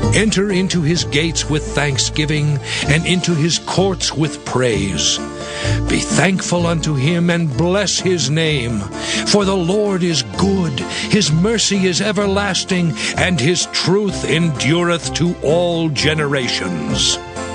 Enter into his gates with thanksgiving, and into his courts with praise. Be thankful unto him, and bless his name. For the Lord is good, his mercy is everlasting, and his truth endureth to all generations.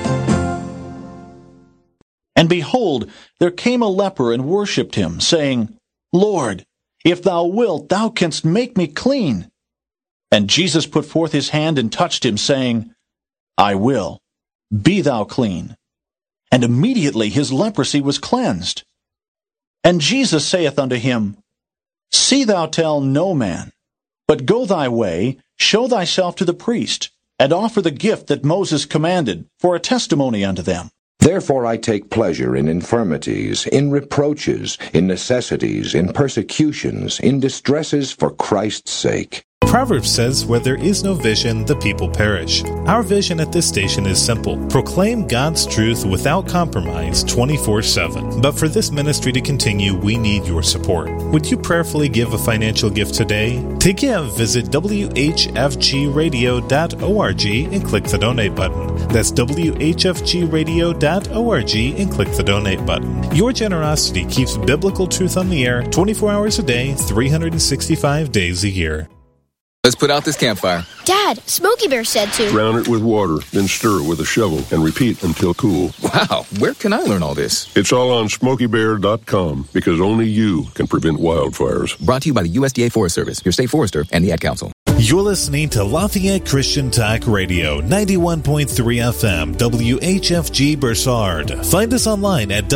And behold, there came a leper and worshipped him, saying, Lord, if thou wilt, thou canst make me clean. And Jesus put forth his hand and touched him, saying, I will. Be thou clean. And immediately his leprosy was cleansed. And Jesus saith unto him, See thou tell no man, but go thy way, show thyself to the priest, and offer the gift that Moses commanded, for a testimony unto them. Therefore I take pleasure in infirmities, in reproaches, in necessities, in persecutions, in distresses for Christ's sake. Proverbs says, where there is no vision, the people perish. Our vision at this station is simple. Proclaim God's truth without compromise 24/7. But for this ministry to continue, we need your support. Would you prayerfully give a financial gift today? To give, visit whfgradio.org and click the donate button. That's whfgradio.org and click the donate button. Your generosity keeps biblical truth on the air 24 hours a day, 365 days a year. Let's put out this campfire. Dad, Smokey Bear said to. Drown it with water, then stir it with a shovel, and repeat until cool. Wow, where can I learn all this? It's all on SmokeyBear.com, because only you can prevent wildfires. Brought to you by the USDA Forest Service, your state forester, and the Ad Council. You're listening to Lafayette Christian Talk Radio, 91.3 FM, WHFG Bursard. Find us online at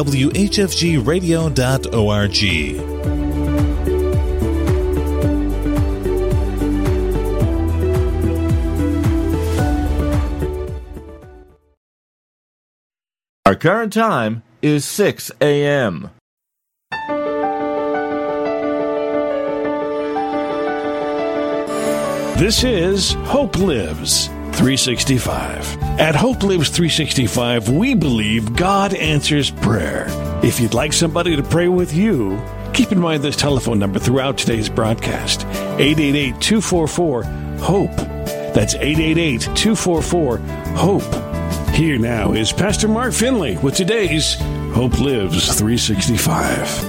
whfgradio.org. Our current time is 6 a.m. This is Hope Lives 365. At Hope Lives 365, we believe God answers prayer. If you'd like somebody to pray with you, keep in mind this telephone number throughout today's broadcast, 888-244-HOPE. That's 888-244-HOPE. Here now is Pastor Mark Finley with today's Hope Lives 365.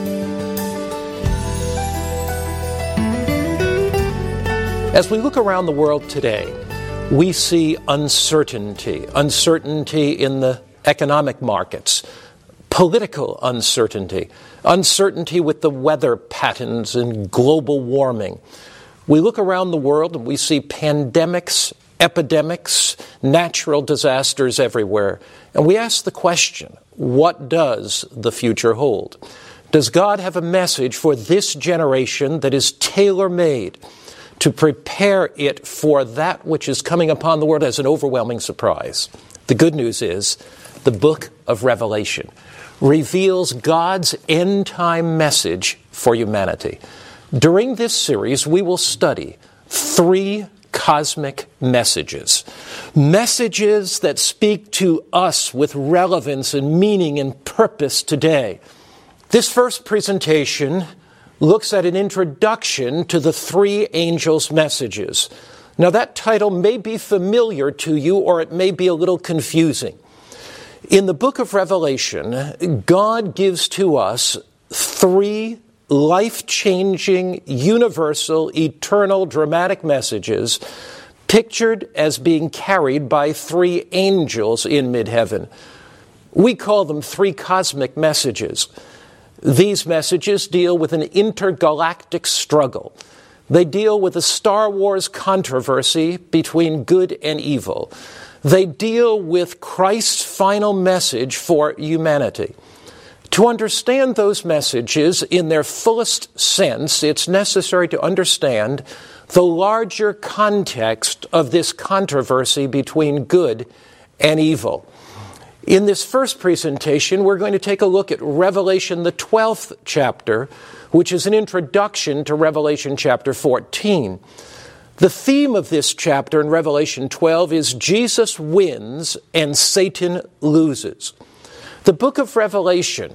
As we look around the world today, we see uncertainty in the economic markets, political uncertainty with the weather patterns and global warming. We look around the world and we see pandemics, epidemics, natural disasters everywhere. And we ask the question, what does the future hold? Does God have a message for this generation that is tailor-made to prepare it for that which is coming upon the world as an overwhelming surprise? The good news is the book of Revelation reveals God's end-time message for humanity. During this series, we will study 3 cosmic messages that speak to us with relevance and meaning and purpose today. This first presentation looks at an introduction to the 3 angels' messages. Now, that title may be familiar to you, or it may be a little confusing. In the book of Revelation, God gives to us 3 life-changing, universal, eternal, dramatic messages pictured as being carried by 3 angels in mid-heaven. We call them 3 cosmic messages. These messages deal with an intergalactic struggle. They deal with a Star Wars controversy between good and evil. They deal with Christ's final message for humanity. To understand those messages in their fullest sense, it's necessary to understand the larger context of this controversy between good and evil. In this first presentation, we're going to take a look at Revelation, the 12th chapter, which is an introduction to Revelation chapter 14. The theme of this chapter in Revelation 12 is Jesus wins and Satan loses. The book of Revelation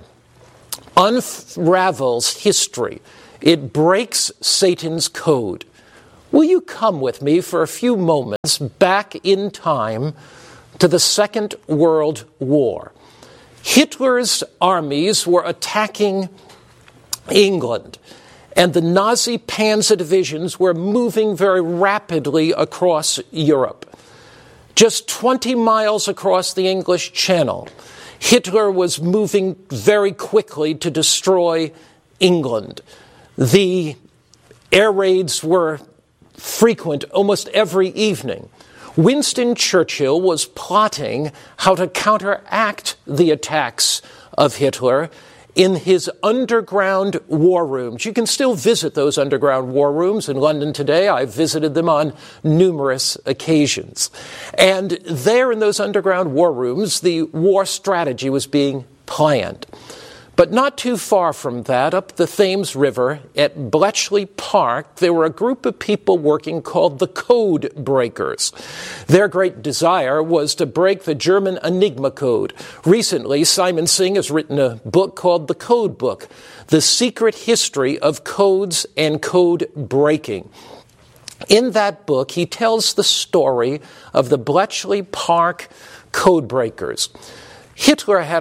unravels history. It breaks Satan's code. Will you come with me for a few moments back in time to the Second World War? Hitler's armies were attacking England, and the Nazi panzer divisions were moving very rapidly across Europe. Just 20 miles across the English Channel, Hitler was moving very quickly to destroy England. The air raids were frequent almost every evening. Winston Churchill was plotting how to counteract the attacks of Hitler in his underground war rooms. You can still visit those underground war rooms in London today. I've visited them on numerous occasions. And there in those underground war rooms, the war strategy was being planned. But not too far from that, up the Thames River at Bletchley Park, there were a group of people working called the Code Breakers. Their great desire was to break the German Enigma code. Recently, Simon Singh has written a book called The Code Book, The Secret History of Codes and Code Breaking. In that book, he tells the story of the Bletchley Park Code Breakers. Hitler had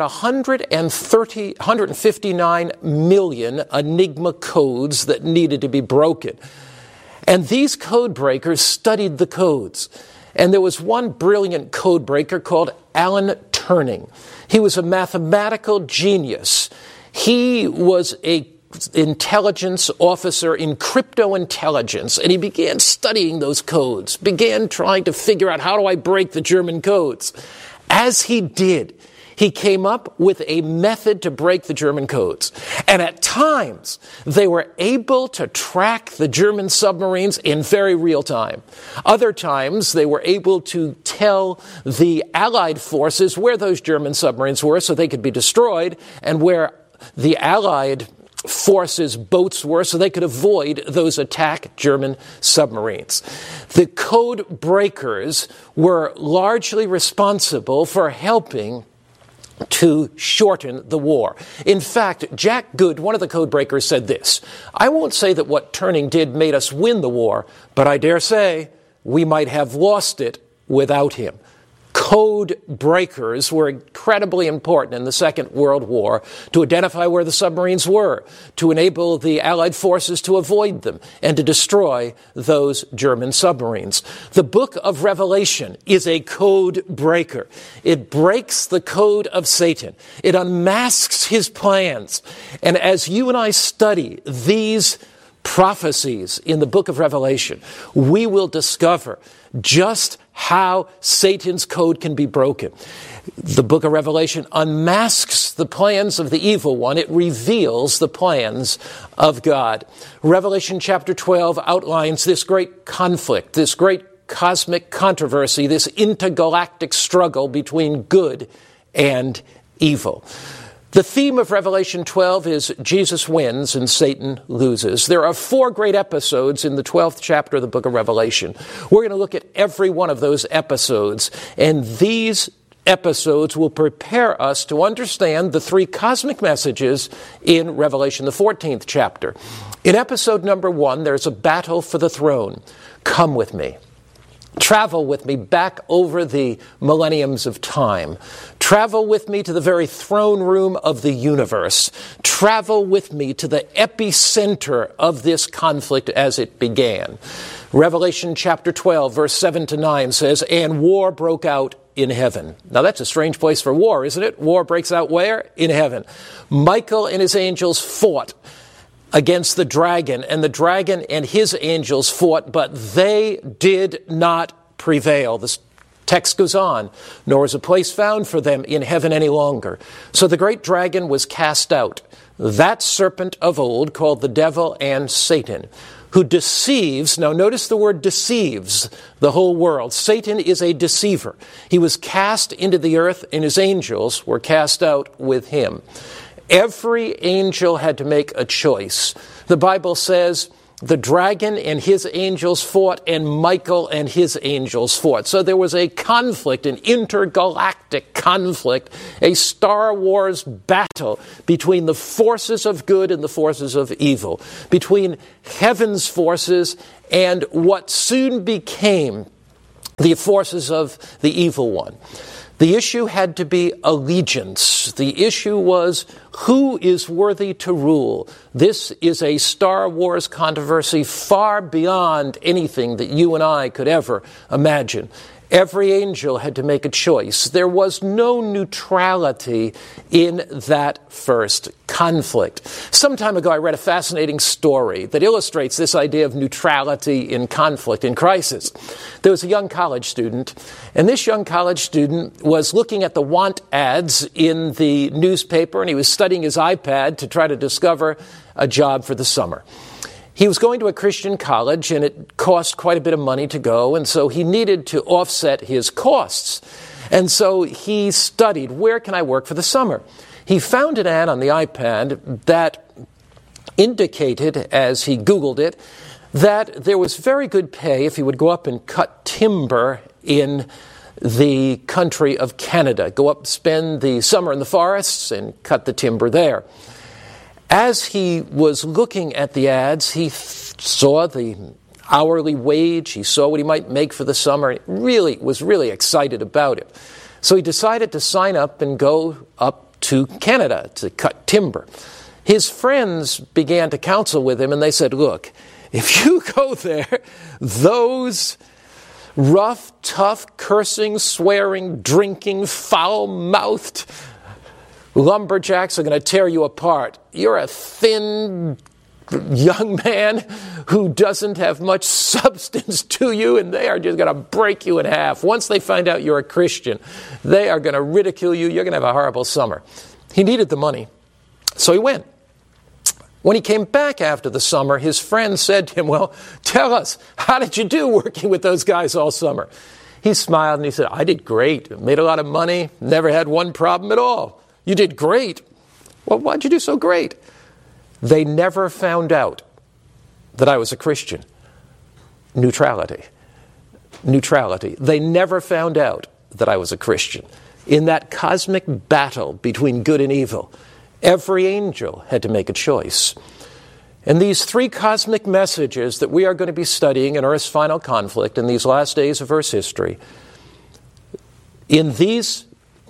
159 million Enigma codes that needed to be broken. And these code breakers studied the codes. And there was one brilliant code breaker called Alan Turing. He was a mathematical genius. He was an intelligence officer in crypto intelligence, and he began studying those codes, began trying to figure out, how do I break the German codes? As he did, he came up with a method to break the German codes. And at times, they were able to track the German submarines in very real time. Other times, they were able to tell the Allied forces where those German submarines were so they could be destroyed, and where the Allied forces' boats were so they could avoid those attack German submarines. The code breakers were largely responsible for helping to shorten the war. In fact, Jack Good, one of the code breakers, said this: "I won't say that what Turing did made us win the war, but I dare say we might have lost it without him." Code breakers were incredibly important in the Second World War to identify where the submarines were, to enable the Allied forces to avoid them, and to destroy those German submarines. The book of Revelation is a code breaker. It breaks the code of Satan. It unmasks his plans. And as you and I study these prophecies in the book of Revelation, we will discover just how Satan's code can be broken. The book of Revelation unmasks the plans of the evil one. It reveals the plans of God. Revelation chapter 12 outlines this great conflict, this great cosmic controversy, this intergalactic struggle between good and evil. The theme of Revelation 12 is Jesus wins and Satan loses. There are 4 great episodes in the 12th chapter of the book of Revelation. We're going to look at every one of those episodes, and these episodes will prepare us to understand the 3 cosmic messages in Revelation, the 14th chapter. In episode number 1, there's a battle for the throne. Come with me. Travel with me back over the millenniums of time. Travel with me to the very throne room of the universe. Travel with me to the epicenter of this conflict as it began. Revelation chapter 12, verse 7 to 9 says, "And war broke out in heaven." Now that's a strange place for war, isn't it? War breaks out where? In heaven. Michael and his angels fought against the dragon, and the dragon and his angels fought, but they did not prevail. This text goes on, "Nor is a place found for them in heaven any longer. So the great dragon was cast out, that serpent of old called the devil and Satan, who deceives," now notice the word deceives, "the whole world." Satan is a deceiver. He was cast into the earth, and his angels were cast out with him. Every angel had to make a choice. The Bible says the dragon and his angels fought, and Michael and his angels fought. So there was a conflict, an intergalactic conflict, a Star Wars battle between the forces of good and the forces of evil, between heaven's forces and what soon became the forces of the evil one. The issue had to be allegiance. The issue was, who is worthy to rule? This is a Star Wars controversy far beyond anything that you and I could ever imagine. Every angel had to make a choice. There was no neutrality in that first conflict. Some time ago, I read a fascinating story that illustrates this idea of neutrality in conflict, in crisis. There was a young college student, and this young college student was looking at the want ads in the newspaper, and he was studying his iPad to try to discover a job for the summer. He was going to a Christian college, and it cost quite a bit of money to go, and so he needed to offset his costs. And so he studied, where can I work for the summer? He found an ad on the iPad that indicated, as he Googled it, that there was very good pay if he would go up and cut timber in the country of Canada. Go up, spend the summer in the forests, and cut the timber there. As he was looking at the ads, he saw the hourly wage, he saw what he might make for the summer, and he was really excited about it. So he decided to sign up and go up to Canada to cut timber. His friends began to counsel with him, and they said, look, if you go there, those rough, tough, cursing, swearing, drinking, foul-mouthed lumberjacks are going to tear you apart. You're a thin young man who doesn't have much substance to you, and they are just going to break you in half. Once they find out you're a Christian, they are going to ridicule you. You're going to have a horrible summer. He needed the money, so he went. When he came back after the summer, his friend said to him, well, tell us, how did you do working with those guys all summer? He smiled and he said, I did great. Made a lot of money. Never had one problem at all. You did great. Well, why'd you do so great? They never found out that I was a Christian. Neutrality. They never found out that I was a Christian. In that cosmic battle between good and evil, every angel had to make a choice. And these three cosmic messages that we are going to be studying in Earth's final conflict in these last days of Earth's history, in these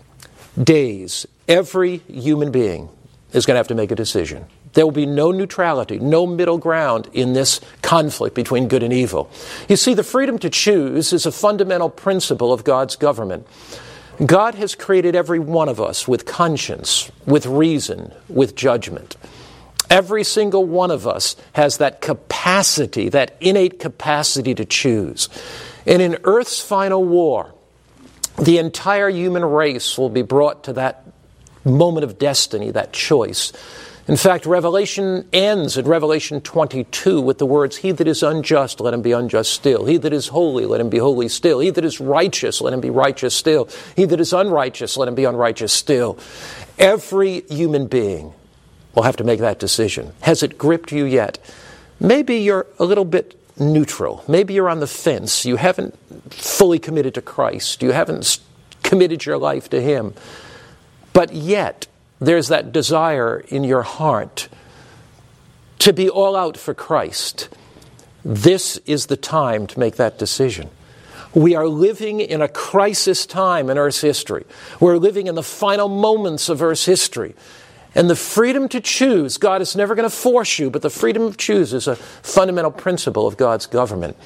days, every human being is going to have to make a decision. There will be no neutrality, no middle ground in this conflict between good and evil. You see, the freedom to choose is a fundamental principle of God's government. God has created every one of us with conscience, with reason, with judgment. Every single one of us has that capacity, that innate capacity to choose. And in Earth's final war, the entire human race will be brought to that moment of destiny, that choice. In fact, Revelation ends in Revelation 22 with the words, he that is unjust, let him be unjust still. He that is holy, let him be holy still. He that is righteous, let him be righteous still. He that is unrighteous, let him be unrighteous still. Every human being will have to make that decision. Has it gripped you yet? Maybe you're a little bit neutral. Maybe you're on the fence. You haven't fully committed to Christ. You haven't committed your life to Him. But yet, there's that desire in your heart to be all out for Christ. This is the time to make that decision. We are living in a crisis time in Earth's history. We're living in the final moments of Earth's history. And the freedom to choose, God is never going to force you, but the freedom to choose is a fundamental principle of God's government.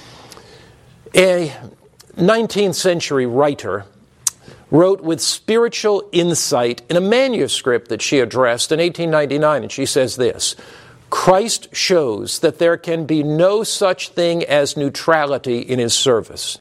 A 19th century writer wrote with spiritual insight in a manuscript that she addressed in 1899, and she says this, Christ shows that there can be no such thing as neutrality in His service.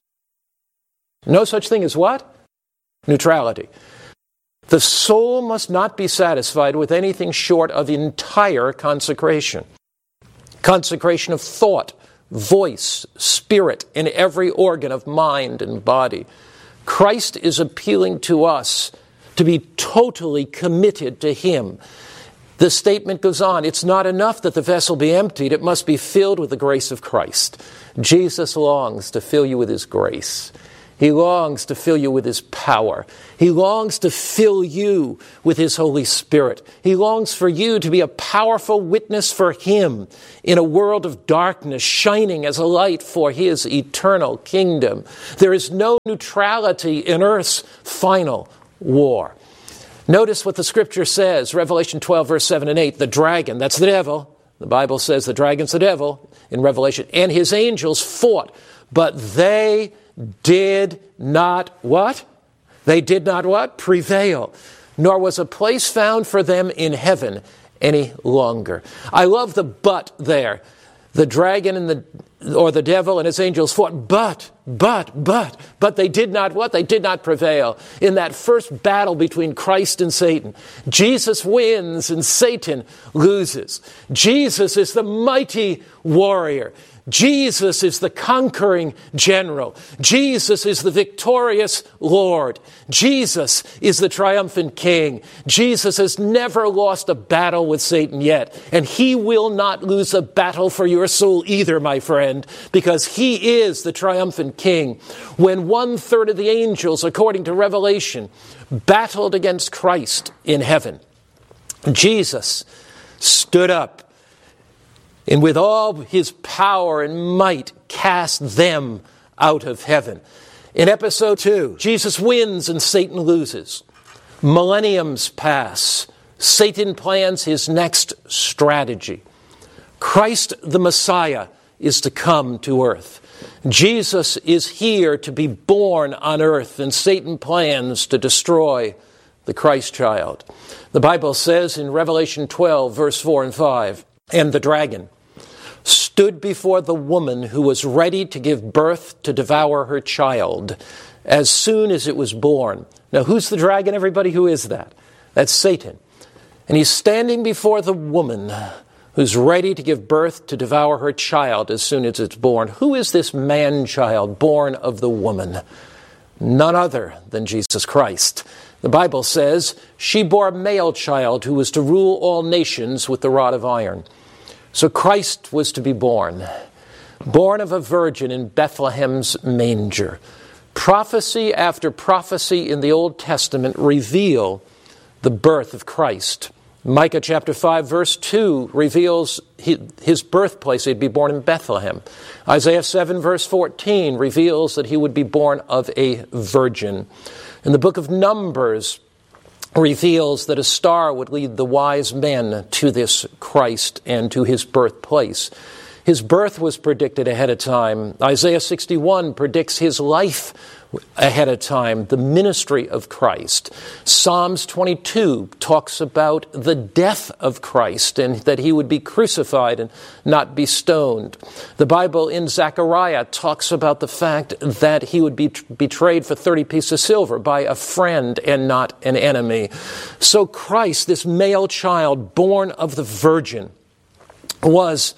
No such thing as what? Neutrality. The soul must not be satisfied with anything short of entire consecration. Consecration of thought, voice, spirit, in every organ of mind and body. Christ is appealing to us to be totally committed to Him. The statement goes on, it's not enough that the vessel be emptied, it must be filled with the grace of Christ. Jesus longs to fill you with His grace. He longs to fill you with His power. He longs to fill you with His Holy Spirit. He longs for you to be a powerful witness for Him in a world of darkness, shining as a light for His eternal kingdom. There is no neutrality in earth's final war. Notice what the Scripture says, Revelation 12, verse 7 and 8. The dragon, that's the devil. The Bible says the dragon's the devil in Revelation. And his angels fought, but they did not what? They did not what? Prevail. Nor was a place found for them in heaven any longer. I love the but there. The dragon and the devil and his angels fought, but they did not what? They did not prevail. In that first battle between Christ and Satan, Jesus wins and Satan loses. Jesus is the mighty warrior. Jesus is the conquering general. Jesus is the victorious Lord. Jesus is the triumphant King. Jesus has never lost a battle with Satan yet. And He will not lose a battle for your soul either, my friend, because He is the triumphant King. When 1/3 of the angels, according to Revelation, battled against Christ in heaven, Jesus stood up and with all His power and might cast them out of heaven. In episode 2, Jesus wins and Satan loses. Millenniums pass. Satan plans his next strategy. Christ the Messiah is to come to earth. Jesus is here to be born on earth, and Satan plans to destroy the Christ child. The Bible says in Revelation 12, verse 4 and 5, and the dragon stood before the woman who was ready to give birth to devour her child as soon as it was born. Now, who's the dragon, everybody? Who is that? That's Satan. And he's standing before the woman who's ready to give birth to devour her child as soon as it's born. Who is this man-child born of the woman? None other than Jesus Christ. The Bible says she bore a male child who was to rule all nations with the rod of iron. So Christ was to be born of a virgin in Bethlehem's manger. Prophecy after prophecy in the Old Testament reveal the birth of Christ. Micah chapter 5 verse 2 reveals his birthplace. He'd be born in Bethlehem. Isaiah 7 verse 14 reveals that he would be born of a virgin. And the book of Numbers reveals that a star would lead the wise men to this Christ and to his birthplace. His birth was predicted ahead of time. Isaiah 61 predicts his life ahead of time, the ministry of Christ. Psalms 22 talks about the death of Christ and that he would be crucified and not be stoned. The Bible in Zechariah talks about the fact that he would be betrayed for 30 pieces of silver by a friend and not an enemy. So Christ, this male child born of the virgin, was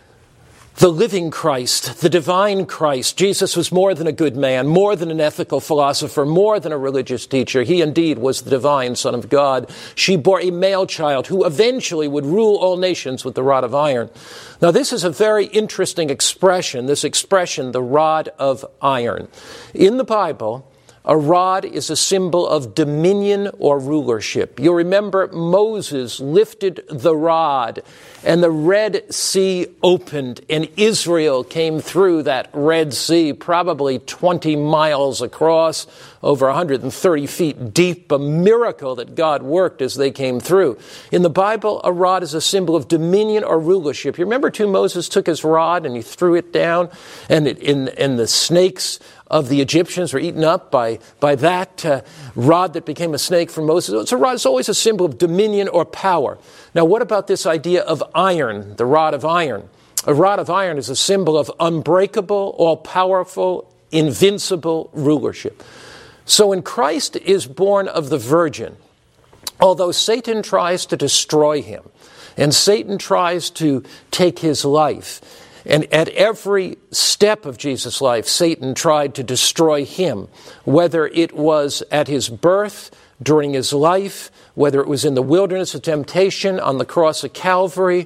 the living Christ, the divine Christ. Jesus was more than a good man, more than an ethical philosopher, more than a religious teacher. He indeed was the divine Son of God. She bore a male child who eventually would rule all nations with the rod of iron. Now, this is a very interesting expression, this expression, the rod of iron. In the Bible, a rod is a symbol of dominion or rulership. You remember Moses lifted the rod and the Red Sea opened and Israel came through that Red Sea, probably 20 miles across, over 130 feet deep, a miracle that God worked as they came through. In the Bible, a rod is a symbol of dominion or rulership. You remember too, Moses took his rod and he threw it down, and the snakes of the Egyptians were eaten up by that rod that became a snake for Moses. It's always a symbol of dominion or power. Now, what about this idea of iron, the rod of iron? A rod of iron is a symbol of unbreakable, all-powerful, invincible rulership. So when Christ is born of the virgin, although Satan tries to destroy him, and Satan tries to take his life, and at every step of Jesus' life, Satan tried to destroy him, whether it was at his birth, during his life, whether it was in the wilderness of temptation, on the cross of Calvary.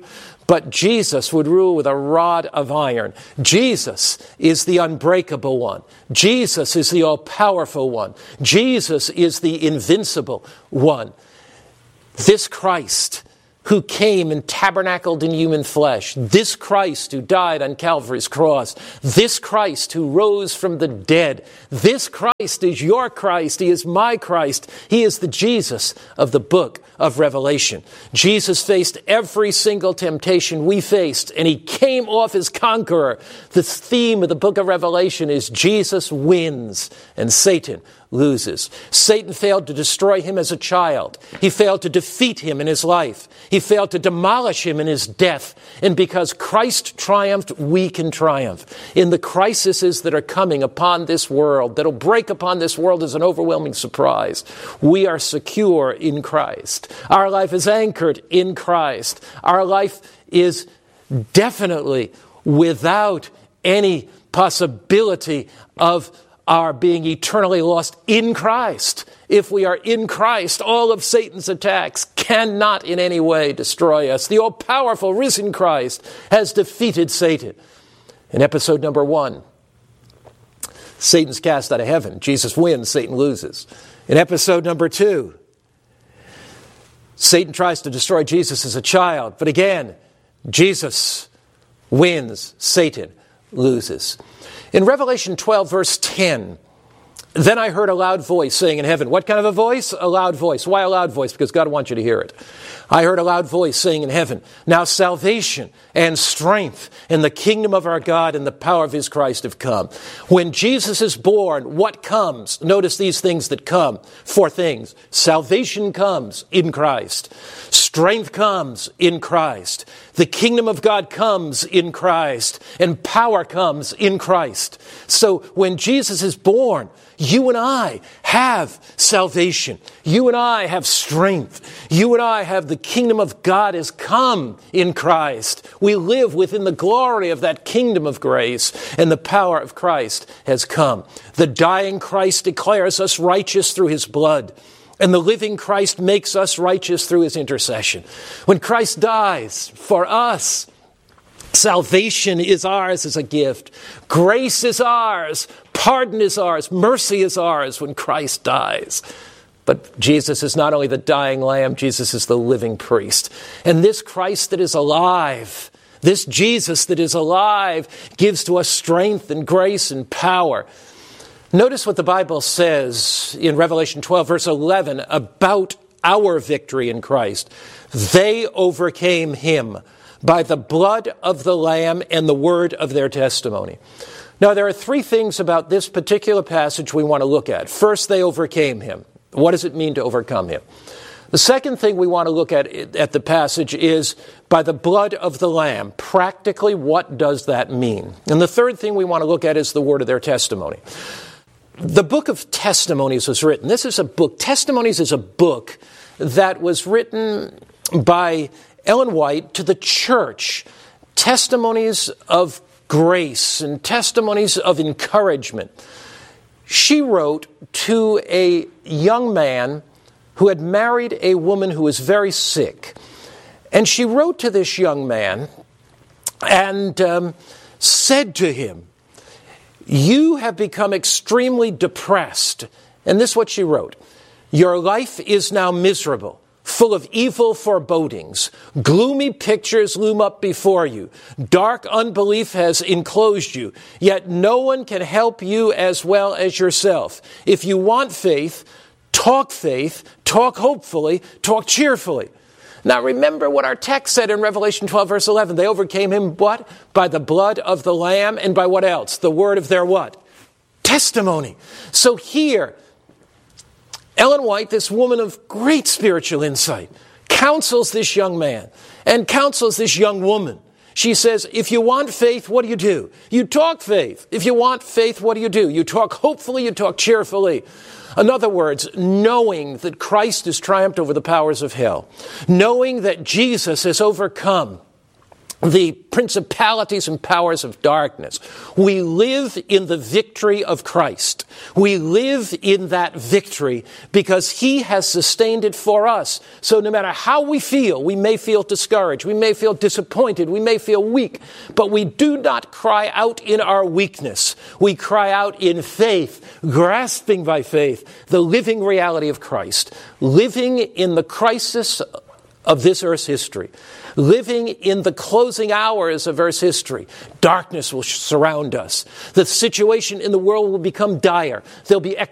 but Jesus would rule with a rod of iron. Jesus is the unbreakable one. Jesus is the all-powerful one. Jesus is the invincible one. This Christ who came and tabernacled in human flesh, this Christ who died on Calvary's cross, this Christ who rose from the dead, this Christ is your Christ, he is my Christ, he is the Jesus of the book of Revelation. Jesus faced every single temptation we faced, and he came off as conqueror. The theme of the book of Revelation is Jesus wins and Satan loses. Satan failed to destroy him as a child. He failed to defeat him in his life. He failed to demolish him in his death. And because Christ triumphed, we can triumph. In the crises that are coming upon this world, that'll break upon this world as an overwhelming surprise, we are secure in Christ. Our life is anchored in Christ. Our life is definitely without any possibility of our being eternally lost in Christ. If we are in Christ, all of Satan's attacks cannot in any way destroy us. The all-powerful risen Christ has defeated Satan. In episode number 1, Satan's cast out of heaven. Jesus wins, Satan loses. In episode number 2, Satan tries to destroy Jesus as a child. But again, Jesus wins, Satan loses. In Revelation 12, verse 10, then I heard a loud voice saying in heaven. What kind of a voice? A loud voice. Why a loud voice? Because God wants you to hear it. I heard a loud voice saying in heaven, now salvation and strength and the kingdom of our God and the power of his Christ have come. When Jesus is born, what comes? Notice these things that come. 4 things. Salvation comes in Christ. Strength comes in Christ. The kingdom of God comes in Christ. And power comes in Christ. So when Jesus is born, you and I have salvation. You and I have strength. You and I have the kingdom of God has come in Christ. We live within the glory of that kingdom of grace, and the power of Christ has come. The dying Christ declares us righteous through his blood, and the living Christ makes us righteous through his intercession. When Christ dies for us, salvation is ours as a gift. Grace is ours. Pardon is ours. Mercy is ours when Christ dies. But Jesus is not only the dying lamb, Jesus is the living priest. And this Christ that is alive, this Jesus that is alive, gives to us strength and grace and power. Notice what the Bible says in Revelation 12, verse 11, about our victory in Christ. They overcame him by the blood of the Lamb and the word of their testimony. Now, there are 3 things about this particular passage we want to look at. First, they overcame him. What does it mean to overcome him? The second thing we want to look at the passage is by the blood of the Lamb. Practically, what does that mean? And the third thing we want to look at is the word of their testimony. The book of Testimonies was written. This is a book. Testimonies is a book that was written by Ellen White to the church. Testimonies of grace and testimonies of encouragement. She wrote to a young man who had married a woman who was very sick. And she wrote to this young man and said to him, you have become extremely depressed. And this is what she wrote. Your life is now miserable, full of evil forebodings. Gloomy pictures loom up before you. Dark unbelief has enclosed you. Yet no one can help you as well as yourself. If you want faith, talk hopefully, talk cheerfully. Now remember what our text said in Revelation 12, verse 11. They overcame him, what? By the blood of the Lamb, and by what else? The word of their what? Testimony. So here, Ellen White, this woman of great spiritual insight, counsels this young man and counsels this young woman. She says, if you want faith, what do? You talk faith. If you want faith, what do? You talk hopefully, you talk cheerfully. In other words, knowing that Christ has triumphed over the powers of hell, knowing that Jesus has overcome the principalities and powers of darkness. We live in the victory of Christ. We live in that victory because He has sustained it for us. So no matter how we may feel discouraged, we may feel disappointed, we may feel weak, but we do not cry out in our weakness. We cry out in faith, grasping by faith the living reality of Christ, living in the crisis of this earth's history. Living in the closing hours of Earth's history, darkness will surround us. The situation in the world will become dire. There'll be